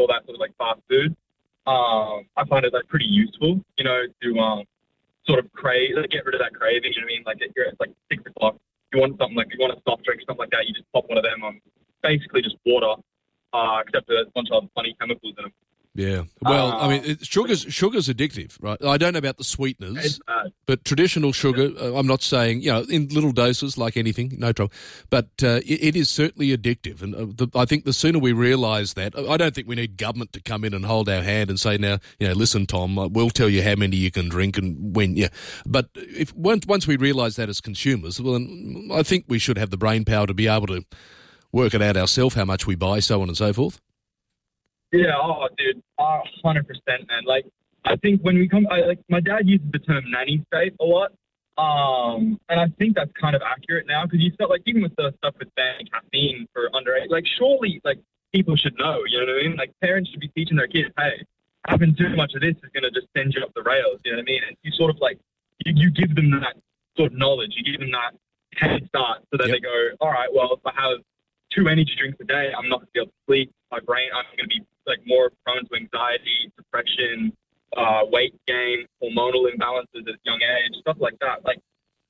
that sort of like fast food. I find it like pretty useful, to sort of get rid of that craving. You know what I mean? Like it's like 6 o'clock. You want something like you want a soft drink, something like that. You just pop one of them on, basically just water, except for a bunch of funny chemicals in them. Yeah. Well, I mean, sugar's addictive, right? I don't know about the sweeteners, but traditional sugar, I'm not saying, in little doses like anything, no trouble, but it is certainly addictive. And I think the sooner we realise that, I don't think we need government to come in and hold our hand and say, now, listen, Tom, we'll tell you how many you can drink and when, But once we realise that as consumers, well, then I think we should have the brain power to be able to work it out ourselves, how much we buy, so on and so forth. Yeah, dude, 100%, man. Like, I think when we come, my dad uses the term nanny state a lot, and I think that's kind of accurate now because you felt like even with the stuff with banning caffeine for underage, like surely like people should know, you know what I mean? Like parents should be teaching their kids, hey, having too much of this is going to just send you up the rails, you know what I mean? And you sort of like you give them that sort of knowledge, you give them that head start so that they go, all right, well, if I have 2 energy drinks a day, I'm not going to be able to sleep. My brain, I'm going to be like more prone to anxiety, depression, weight gain, hormonal imbalances at a young age, stuff like that. Like,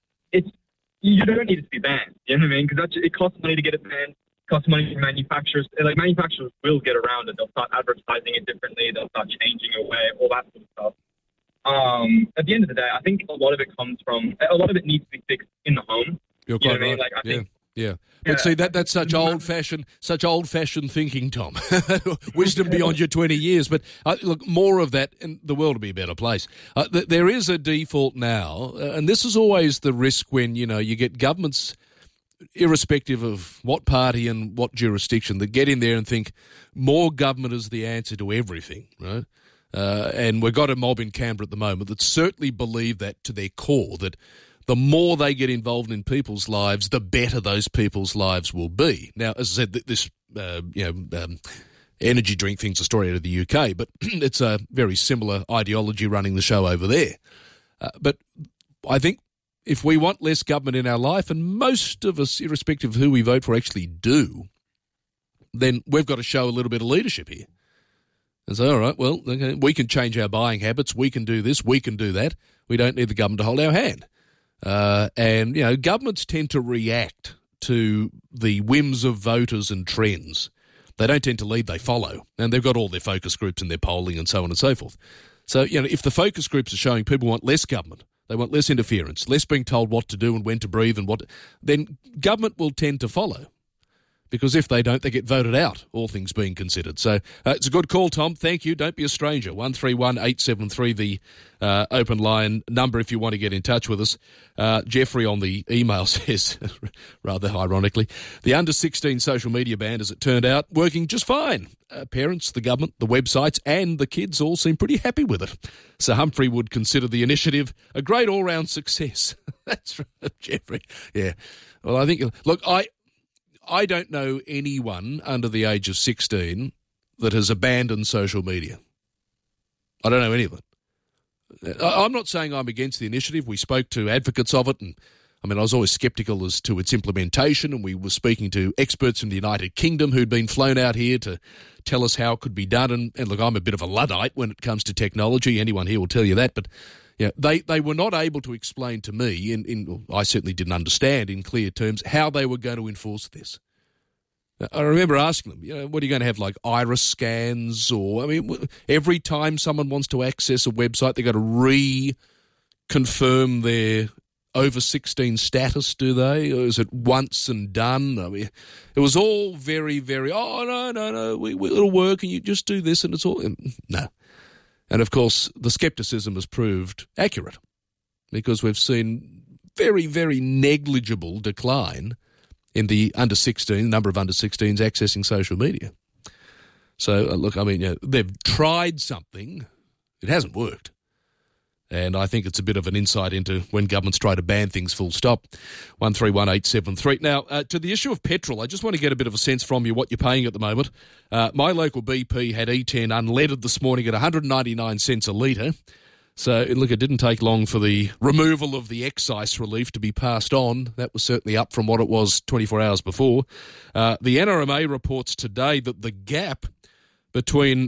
you don't need it to be banned. You know what I mean? Because it costs money to get it banned. It costs money for manufacturers. Like manufacturers will get around it. They'll start advertising it differently. They'll start changing your way, all that sort of stuff. At the end of the day, I think a lot of it needs to be fixed in the home. You're quite right. I mean? Like, I think. Yeah. But see, that's such old-fashioned thinking, Tom. Wisdom beyond your 20 years. But look, more of that, and the world will be a better place. There is a default now, and this is always the risk when, you get governments, irrespective of what party and what jurisdiction, that get in there and think more government is the answer to everything, right? And we've got a mob in Canberra at the moment that certainly believe that to their core, that the more they get involved in people's lives, the better those people's lives will be. Now, as I said, this energy drink thing's a story out of the UK, but it's a very similar ideology running the show over there. But I think if we want less government in our life, and most of us, irrespective of who we vote for, actually do, then we've got to show a little bit of leadership here. And say, all right, well, okay, we can change our buying habits, we can do this, we can do that. We don't need the government to hold our hand. And governments tend to react to the whims of voters and trends. They don't tend to lead, they follow. And they've got all their focus groups and their polling and so on and so forth. So, if the focus groups are showing people want less government, they want less interference, less being told what to do and when to breathe then government will tend to follow. Because if they don't, they get voted out, all things being considered. So it's a good call, Tom. Thank you. Don't be a stranger. 131873, the open line number if you want to get in touch with us. Jeffrey on the email says, rather ironically, the under-16 social media ban, as it turned out, working just fine. Parents, the government, the websites and the kids all seem pretty happy with it. So Humphrey would consider the initiative a great all-round success. That's right, Jeffrey. Yeah. Well, I think, look, I don't know anyone under the age of 16 that has abandoned social media. I don't know any of it. I'm not saying I'm against the initiative. We spoke to advocates of it, and I was always sceptical as to its implementation, and we were speaking to experts from the United Kingdom who'd been flown out here to tell us how it could be done. And look, I'm a bit of a Luddite when it comes to technology. Anyone here will tell you that, but they were not able to explain to me, I certainly didn't understand in clear terms, how they were going to enforce this. I remember asking them, what are you going to have, like iris scans? Or, every time someone wants to access a website, they've got to reconfirm their over 16 status, do they? Or is it once and done? It was all very, very, no, it'll work and you just do this and it's all, no. And, of course, the scepticism has proved accurate because we've seen very, very negligible decline in the number of under-16s accessing social media. So, look, they've tried something. It hasn't worked. And I think it's a bit of an insight into when governments try to ban things full stop. 131873. Now, to the issue of petrol, I just want to get a bit of a sense from you what you're paying at the moment. My local BP had E10 unleaded this morning at 199 cents a litre. So, look, it didn't take long for the removal of the excise relief to be passed on. That was certainly up from what it was 24 hours before. The NRMA reports today that the gap between